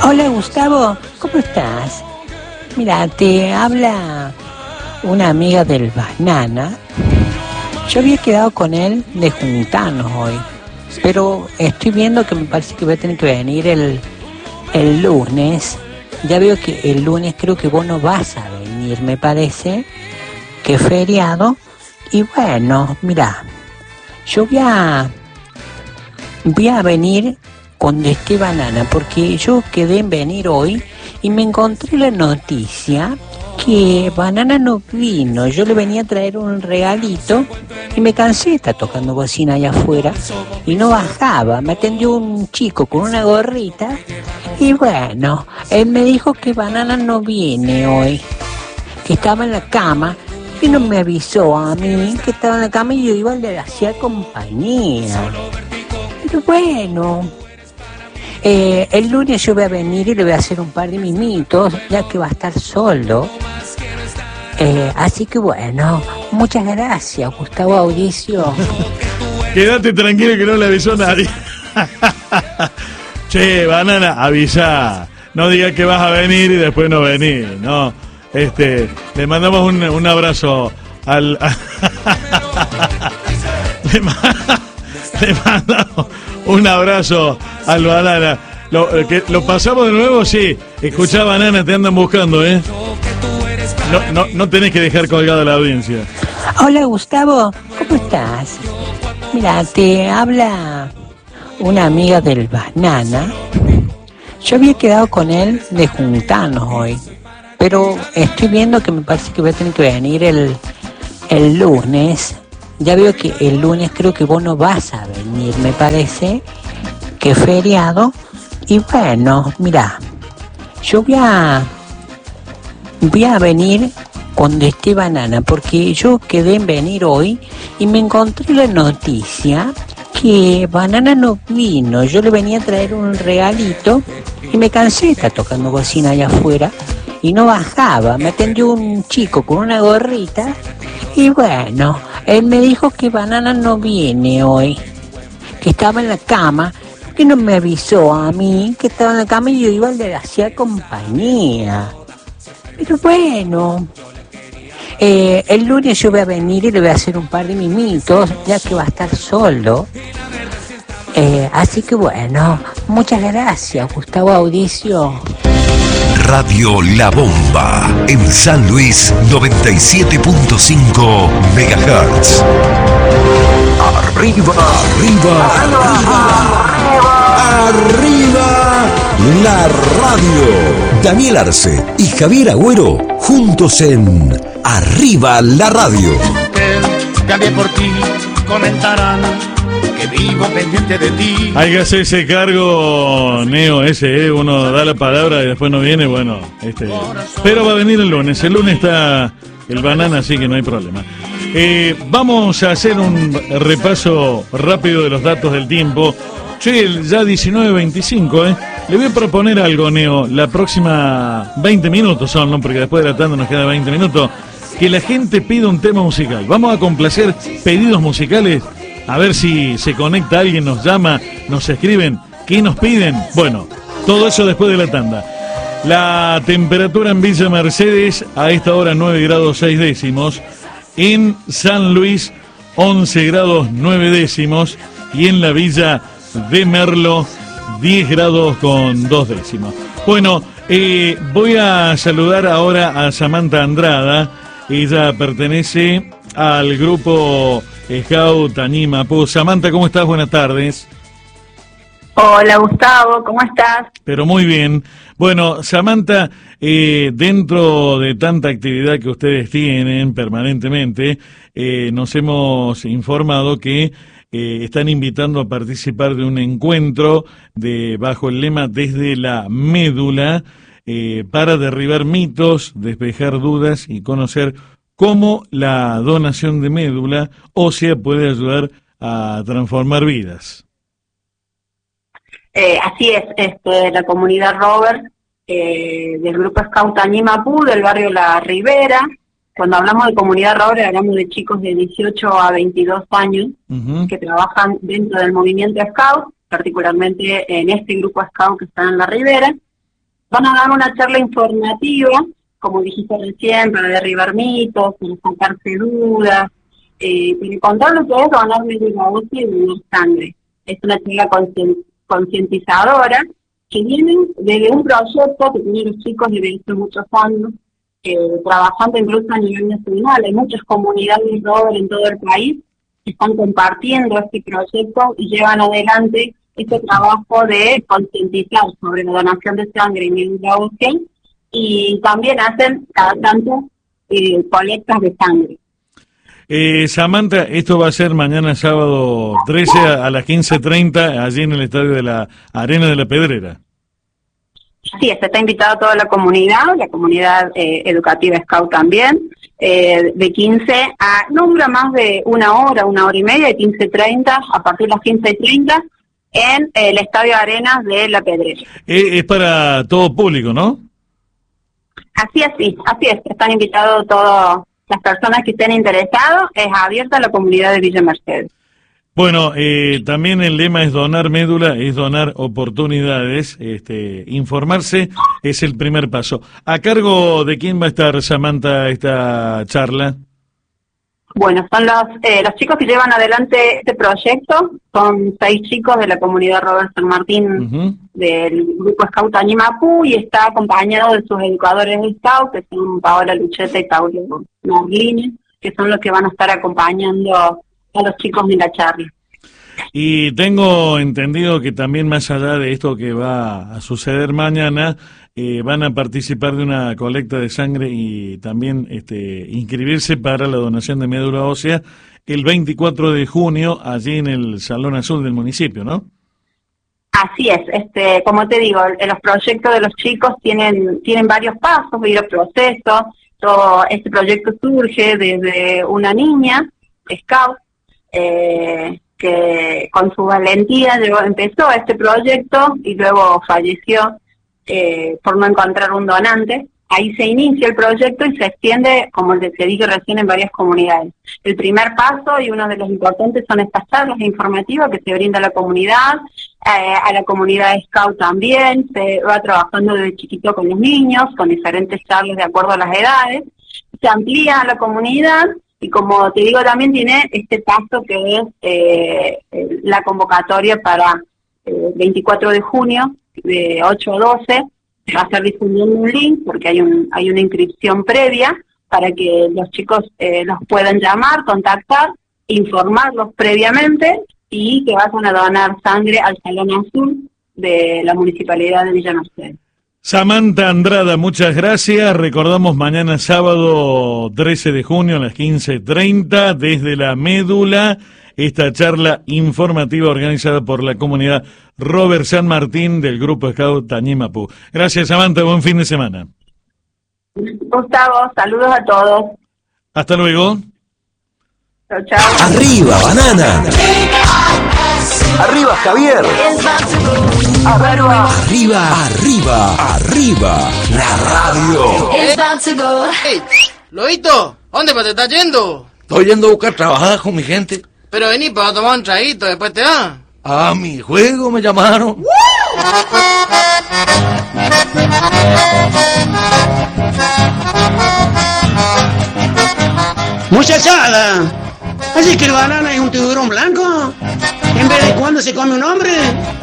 Hola Gustavo, ¿cómo estás? Mira, te habla una amiga del Banana. Yo había quedado con él de juntarnos hoy, pero estoy viendo que me parece que voy a tener que venir el lunes. Ya veo que el lunes creo que vos no vas a venir, me parece, que es feriado. Y bueno, mira, yo voy a venir con este Banana, porque yo quedé en venir hoy y me encontré la noticia que Banana no vino. Yo le venía a traer un regalito y me cansé de estar tocando bocina allá afuera y no bajaba. Me atendió un chico con una gorrita y bueno, él me dijo que Banana no viene hoy, que estaba en la cama y no me avisó a mí que estaba en la cama y yo iba a le hacía compañía. Pero bueno, el lunes yo voy a venir y le voy a hacer un par de mimitos, ya que va a estar solo. Así que bueno, muchas gracias, Gustavo Audicio. Quédate tranquilo que no le avisó nadie. Che, Banana, avisa. No digas que vas a venir y después no venir, ¿no? Le mandamos un abrazo al... le mandamos un abrazo al Banana. ¿Lo pasamos de nuevo? Sí. Escuchá, Banana, te andan buscando, ¿eh? No tenés que dejar colgada la audiencia. Hola, Gustavo, ¿cómo estás? Mira, te habla una amiga del Banana. Yo había quedado con él de juntarnos hoy, pero estoy viendo que me parece que voy a tener que venir el lunes. Ya veo que el lunes creo que vos no vas a venir, me parece, que es feriado. Y bueno, mira, yo voy a venir con este Banana, porque yo quedé en venir hoy y me encontré la noticia que Banana no vino. Yo le venía a traer un regalito y me cansé de estar tocando bocina allá afuera y no bajaba. Me atendió un chico con una gorrita y bueno, él me dijo que Banana no viene hoy, que estaba en la cama, que no me avisó a mí que estaba en la cama y yo iba a le hacía compañía. Pero bueno, el lunes yo voy a venir y le voy a hacer un par de mimitos, ya que va a estar solo. Así que bueno, muchas gracias, Gustavo Audicio. Radio La Bomba en San Luis 97.5 MHz. Arriba, arriba, arriba, arriba la radio. Daniel Arce y Javier Agüero juntos en Arriba la radio. Que había por ti comentarán que vivo pendiente de ti. Hay que hacerse cargo, Neo, uno da la palabra y después no viene, bueno, pero va a venir el lunes está el Banana, así que no hay problema. Vamos a hacer un repaso rápido de los datos del tiempo. Che, ya 19:25, Le voy a proponer algo, Neo, la próxima 20 minutos son, ¿no? Porque después de la tanda nos queda 20 minutos, que la gente pida un tema musical. Vamos a complacer pedidos musicales. A ver si se conecta alguien, nos llama, nos escriben. ¿Qué nos piden? Bueno, todo eso después de la tanda. La temperatura en Villa Mercedes a esta hora 9 grados 6 décimos. En San Luis 11 grados 9 décimos. Y en la Villa de Merlo 10 grados con 2 décimos. Bueno, voy a saludar ahora a Samantha Andrada. Ella pertenece al grupo Scout Animapú. Samantha, ¿cómo estás? Buenas tardes. Hola Gustavo, ¿cómo estás? Pero muy bien. Bueno, Samantha, dentro de tanta actividad que ustedes tienen permanentemente, nos hemos informado que están invitando a participar de un encuentro bajo el lema Desde la Médula, para derribar mitos, despejar dudas y conocer cómo la donación de médula ósea puede ayudar a transformar vidas. Así es, la comunidad Robert, del grupo Scout Animapú, del barrio La Ribera. Cuando hablamos de comunidad Robert, hablamos de chicos de 18 a 22 años que trabajan dentro del movimiento Scout, particularmente en este grupo Scout que está en La Ribera. Van a dar una charla informativa, como dijiste recién, para derribar mitos, para sacarse dudas, para contar lo que es donar médula ósea y donar sangre. Es una charla concientizadora que viene desde un proyecto que tienen los chicos desde hace muchos años, trabajando incluso a nivel nacional. Hay muchas comunidades Robert en todo el país que están compartiendo este proyecto y llevan adelante este trabajo de concientizar sobre la donación de sangre y médula ósea, y también hacen cada tanto colectas de sangre. Samantha, esto va a ser mañana sábado 13 a las 15:30 allí en el estadio de la Arena de la Pedrera. Sí, está invitada toda la comunidad educativa Scout también, de 15 a, no dura más de una hora y media, de 15:30, a partir de las 15:30, en el Estadio Arenas de La Pedrera. Es para todo público, ¿no? Así es, están invitados todas las personas que estén interesadas, es abierta a la comunidad de Villa Mercedes. Bueno, también el lema es donar médula, es donar oportunidades, informarse es el primer paso. ¿A cargo de quién va a estar, Samantha, esta charla? Bueno, son los chicos que llevan adelante este proyecto, son 6 chicos de la comunidad Robert San Martín, del grupo Scout Añimapú, y está acompañado de sus educadores de Scout, que son Paola Lucheta y Paulo Merlini, que son los que van a estar acompañando a los chicos de la charla. Y tengo entendido que también, más allá de esto que va a suceder mañana, van a participar de una colecta de sangre y también inscribirse para la donación de médula ósea el 24 de junio allí en el Salón Azul del municipio, ¿no? Así es, como te digo, los proyectos de los chicos tienen varios pasos, varios procesos. Todo este proyecto surge desde una niña, Scout, que con su valentía empezó este proyecto y luego falleció por no encontrar un donante. Ahí se inicia el proyecto y se extiende, como te dije recién, en varias comunidades. El primer paso y uno de los importantes son estas charlas informativas que se brinda a la comunidad Scout también. Se va trabajando desde chiquito con los niños, con diferentes charlas de acuerdo a las edades. Se amplía a la comunidad. Y como te digo, también tiene este paso que es la convocatoria para el 24 de junio, de 8 a 12, va a estar difundiendo un link porque hay una inscripción previa para que los chicos los puedan llamar, contactar, informarlos previamente y que vayan a donar sangre al Salón Azul de la Municipalidad de Villa Mercedes. Samantha Andrada, muchas gracias. Recordamos mañana sábado 13 de junio a las 15:30 desde la médula, esta charla informativa organizada por la comunidad Robert San Martín del Grupo Scout Añimapú. Gracias, Samantha, buen fin de semana. Gustavo, saludos a todos. Hasta luego. Chao, chao. Arriba, banana. Arriba, Javier. Arriba, la radio. Hey, Lobito, ¿dónde te estás yendo? Estoy yendo a buscar trabajar con mi gente. Pero vení para tomar un traguito, después te da. A mi juego me llamaron. Muchachada, así que el banana es un tiburón blanco. En vez de cuando se come un hombre,